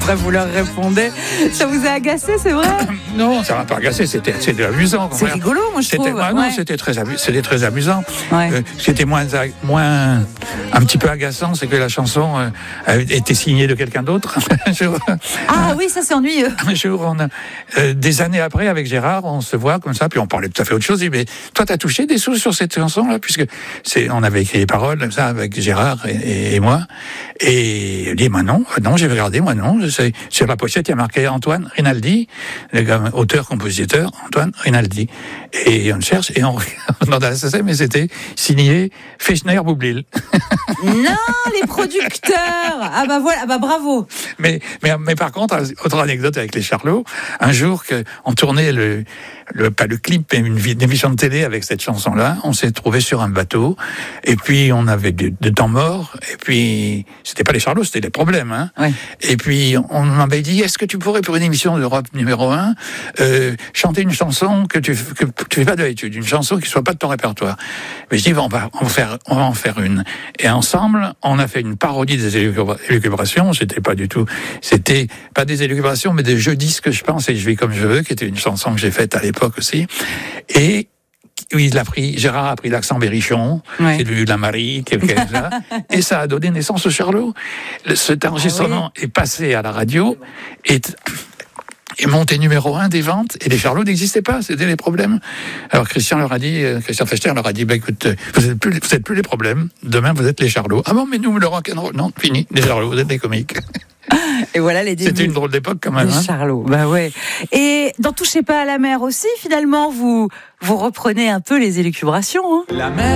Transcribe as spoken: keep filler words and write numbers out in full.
après vous leur répondez. Ça vous a agacé, c'est vrai? Non, ça m'a pas agacé, c'était, c'était amusant. C'est rigolo, moi je c'était, trouve. bah, non, ouais. c'était très, c'était très amusant. Ouais. Euh, ce qui était moins, moins, un petit peu agaçant, c'est que la chanson euh, était signée de quelqu'un d'autre. jour, Ah oui, ça c'est ennuyeux. Un jour, on a, euh, des années après, avec Gérard, on se voit comme ça, puis on parlait tout à fait autre chose. Il dit, mais toi, t'as touché des sous sur cette chanson-là, puisque c'est, on avait écrit les paroles comme ça avec Gérard et, et moi. Et il dit, moi non, non, j'ai regardé, moi non. C'est, sur la pochette, il y a marqué Antoine Rinaldi, le gars, auteur-compositeur, Antoine Rinaldi. Et on cherche, et on regarde la S S M, mais c'était signé Fechner-Boublil. Non, les producteurs. Ah bah voilà, ah bah bravo. Mais, mais, mais par contre, autre anecdote avec les Charlots, un jour qu'on tournait le, le, pas le clip, mais une, une émission de télé avec cette chanson-là, on s'est trouvé sur un bateau, et puis on avait de, de temps mort, et puis c'était pas les Charlots, c'était les problèmes, hein. Ouais. Et puis on m'avait dit, est-ce que tu pourrais pour une émission d'Europe numéro un, euh, chanter une chanson que tu, que tu fais pas d'habitude, une chanson qui soit pas de ton répertoire. Mais je dis, on va en faire, on va en faire une. Et ensemble, on a fait une parodie des élucubrations. C'était pas du tout, c'était pas des élucubrations, mais des jeux disques, je pense, et je vis comme je veux, qui était une chanson que j'ai faite à l'époque aussi. Et oui, il a pris, Gérard a pris l'accent berrichon, ouais. C'est devenu la Marie, quelque chose là, et ça a donné naissance au Charlot. Cet enregistrement ah oui. est passé à la radio et est monté numéro un des ventes, et les Charlots n'existaient pas, c'était les problèmes. Alors Christian leur a dit, Christian Fechter leur a dit, bah écoute, vous êtes plus, vous êtes plus les problèmes, demain vous êtes les Charlots. Ah bon, mais nous le rock'n'roll, non, fini, les Charlots, vous êtes les comiques. Et voilà les débuts. C'était une drôle d'époque quand même. Les hein. Charlots, bah ouais. Et dans Touchez pas à la mer aussi, finalement, vous vous reprenez un peu les élucubrations. Hein. La mer.